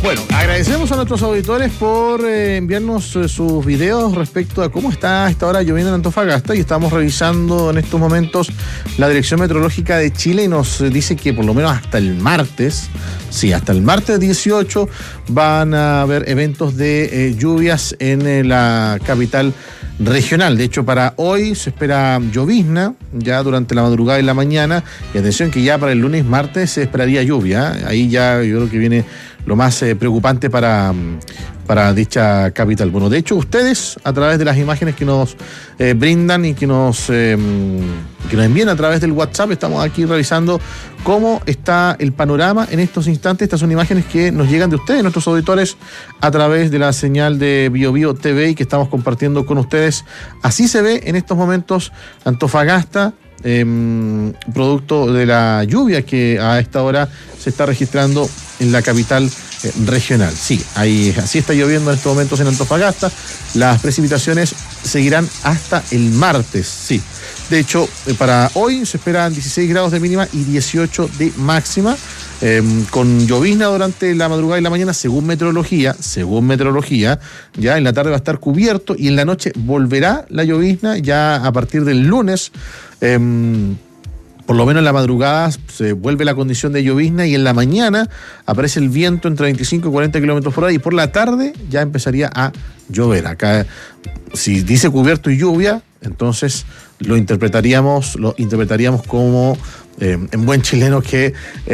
Bueno, agradecemos a nuestros auditores por enviarnos sus videos respecto a cómo está a esta hora lloviendo en Antofagasta, y estamos revisando en estos momentos la Dirección Meteorológica de Chile y nos dice que por lo menos hasta el martes, hasta el martes 18 van a haber eventos de lluvias en la capital regional. De hecho, para hoy se espera llovizna ya durante la madrugada y la mañana, y atención que ya para el lunes, martes se esperaría lluvia. Ahí ya yo creo que viene lo más preocupante para dicha capital. Bueno, de hecho, ustedes, a través de las imágenes que nos brindan y que nos envían a través del WhatsApp, estamos aquí revisando cómo está el panorama en estos instantes. Estas son imágenes que nos llegan de ustedes, nuestros auditores, a través de la señal de BioBio TV y que estamos compartiendo con ustedes. Así se ve en estos momentos Antofagasta, producto de la lluvia que a esta hora se está registrando en la capital regional. Sí, así está lloviendo en estos momentos en Antofagasta. Las precipitaciones seguirán hasta el martes, sí. De hecho, para hoy se esperan 16 grados de mínima y 18 de máxima, con llovizna durante la madrugada y la mañana, según meteorología. Ya en la tarde va a estar cubierto y en la noche volverá la llovizna ya a partir del lunes. Por lo menos en la madrugada se vuelve la condición de llovizna y en la mañana aparece el viento entre 25 y 40 kilómetros por hora, y por la tarde ya empezaría a llover. Acá, si dice cubierto y lluvia, entonces lo interpretaríamos como, en buen chileno, que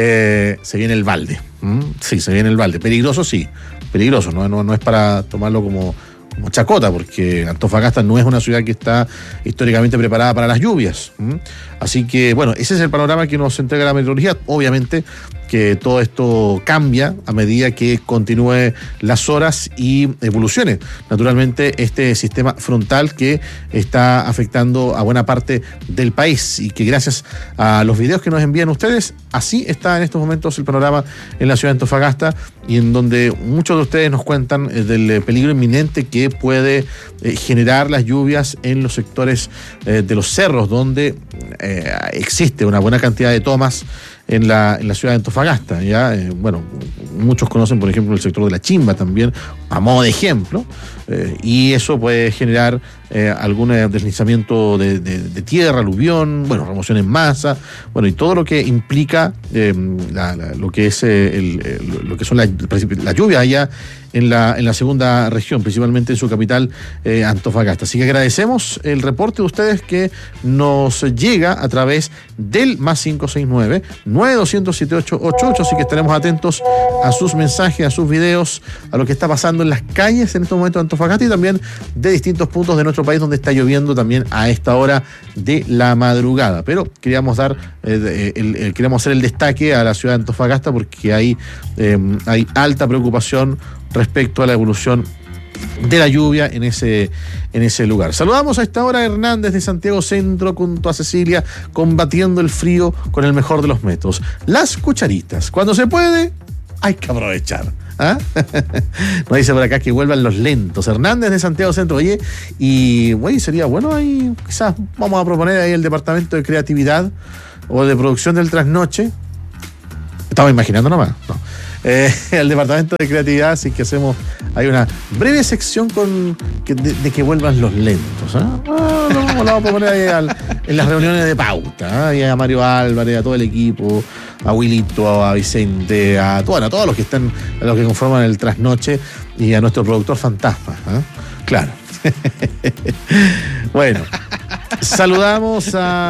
se viene el balde. Sí, se viene el balde. Peligroso, sí. Peligroso, no es para tomarlo como chacota, porque Antofagasta no es una ciudad que está históricamente preparada para las lluvias. Así que, bueno, ese es el panorama que nos entrega la meteorología. Obviamente que todo esto cambia a medida que continúe las horas y evolucione naturalmente este sistema frontal que está afectando a buena parte del país, y que gracias a los videos que nos envían ustedes, así está en estos momentos el panorama en la ciudad de Antofagasta, y en donde muchos de ustedes nos cuentan del peligro inminente que puede generar las lluvias en los sectores de los cerros, donde existe una buena cantidad de tomas en la ciudad de Antofagasta. Bueno, muchos conocen, por ejemplo, el sector de La Chimba también, a modo de ejemplo, y eso puede generar algún deslizamiento de tierra, aluvión, bueno, remoción en masa, bueno, y todo lo que implica lo que son las lluvias allá en la segunda región, principalmente en su capital, Antofagasta. Así que agradecemos el reporte de ustedes que nos llega a través del +569 9207-888, así que estaremos atentos a sus mensajes, a sus videos, a lo que está pasando en las calles en estos momentos de Antofagasta y también de distintos puntos de nuestro país donde está lloviendo también a esta hora de la madrugada. Pero queríamos queríamos hacer el destaque a la ciudad de Antofagasta porque hay alta preocupación respecto a la evolución de la lluvia en ese lugar. Saludamos a esta hora a Hernández de Santiago Centro junto a Cecilia, combatiendo el frío con el mejor de los métodos. Las cucharitas. Cuando se puede, hay que aprovechar. Nos dice por acá que vuelvan los lentos. Hernández de Santiago Centro. Oye, y sería bueno ahí, quizás vamos a proponer ahí el departamento de creatividad o de producción del trasnoche. Estamos imaginando nomás, ¿no? El departamento de creatividad, así que hacemos hay una breve sección de que vuelvan los lentos. Lo vamos a poner ahí en las reuniones de pauta, y a Mario Álvarez, a todo el equipo, a Wilito, a Vicente, a todos los que conforman el trasnoche, y a nuestro productor fantasma. Claro. Bueno, saludamos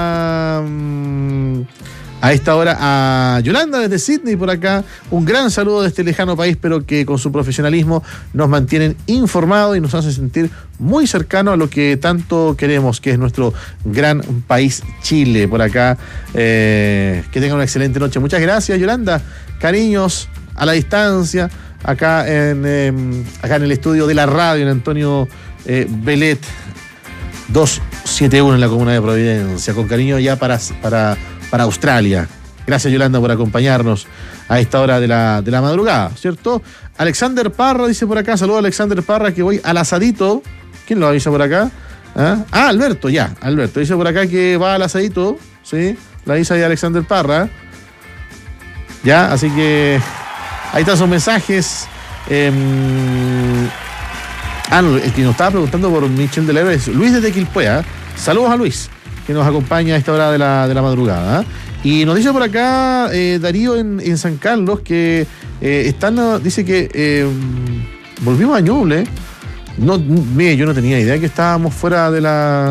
a esta hora a Yolanda desde Sydney por acá. Un gran saludo de este lejano país, pero que con su profesionalismo nos mantienen informados y nos hacen sentir muy cercano a lo que tanto queremos, que es nuestro gran país Chile. Por acá, que tengan una excelente noche. Muchas gracias, Yolanda. Cariños a la distancia, acá en el estudio de la radio en Antonio Belet 271 en la comuna de Providencia. Con cariño ya para Australia. Gracias, Yolanda, por acompañarnos a esta hora de la madrugada, ¿cierto? Alexander Parra dice por acá, saludo a Alexander Parra, que voy al asadito. ¿Quién lo avisa por acá? Alberto dice por acá que va al asadito, ¿sí? La avisa ahí Alexander Parra. Ya, así que ahí están sus mensajes El que nos estaba preguntando por Michel del Héroe es Luis desde Quilpué. Saludos a Luis, que nos acompaña a esta hora de la madrugada. Y nos dice por acá Darío en San Carlos que dice que volvimos a Ñuble. No, mire, yo no tenía idea que estábamos fuera de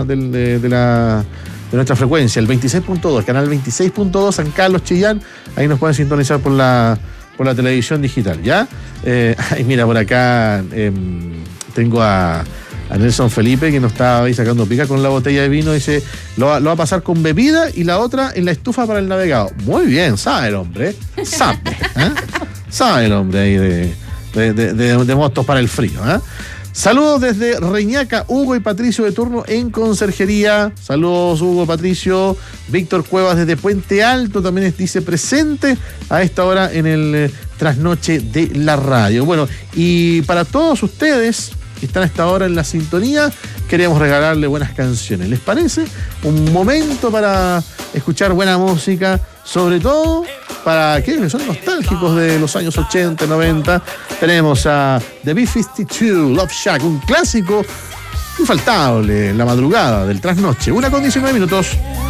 nuestra frecuencia, el 26.2, canal 26.2, San Carlos, Chillán. Ahí nos pueden sintonizar por la televisión digital, ¿ya? Mira, por acá tengo a Nelson Felipe, que nos está ahí sacando pica con la botella de vino. Dice, lo va a pasar con bebida y la otra en la estufa para el navegado. Muy bien, sabe el hombre, sabe el hombre ahí de motos para el frío, Saludos desde Reñaca, Hugo y Patricio de turno en conserjería. Saludos, Hugo, Patricio. Víctor Cuevas desde Puente Alto también dice presente a esta hora en el trasnoche de la radio. Bueno, y para todos ustedes que están a esta hora en la sintonía, queremos regalarle buenas canciones. ¿Les parece? Un momento para escuchar buena música, sobre todo para aquellos que son nostálgicos de los años 80, 90. Tenemos a The B-52, Love Shack, un clásico infaltable en la madrugada del trasnoche. 1:19 minutos.